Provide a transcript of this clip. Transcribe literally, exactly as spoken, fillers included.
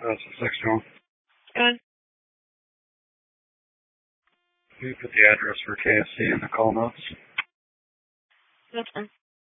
That's the six one. Good. You put the address for K F C in the call notes. That's fine.